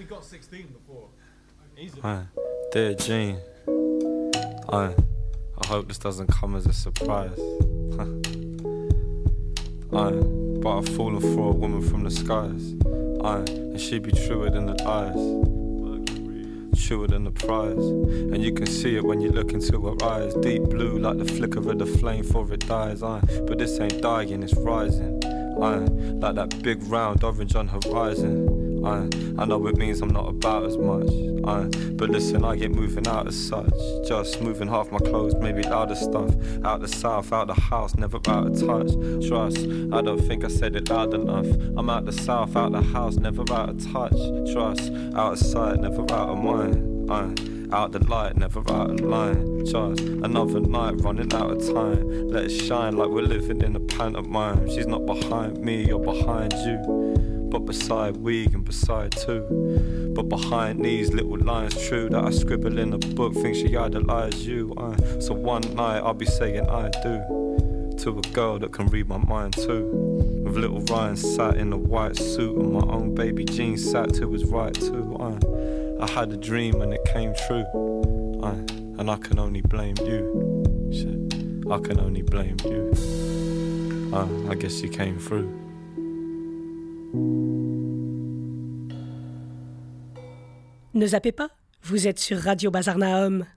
got 16 before. Easy. Dear Jean, I hope this doesn't come as a surprise. But I've fallen for a woman from the skies. And she be truer than the lies, truer than the prize. And you can see it when you look into her eyes. Deep blue like the flicker of the flame for it dies. But this ain't dying, it's rising. Like that big round orange on horizon. I know it means I'm not about as much. But listen, I get moving out as such. Just moving half my clothes, maybe louder stuff. Out the south, out the house, never out of touch. Trust, I don't think I said it loud enough. I'm out the south, out the house, never out of touch. Trust, out of sight, never out of mind. Out the light, never out of line. Just another night running out of time. Let it shine like we're living in a pantomime. She's not behind me or behind you, but beside we and beside too. But behind these little lines, true that I scribble in a book, think she idolized you. So one night I'll be saying I do to a girl that can read my mind too. With little Ryan sat in a white suit and my own baby Jean sat to his right too. I had a dream and it came true. And I can only blame you. Shit, I can only blame you. I guess you came through. Ne zappez pas, vous êtes sur Radio Bazar Nahum.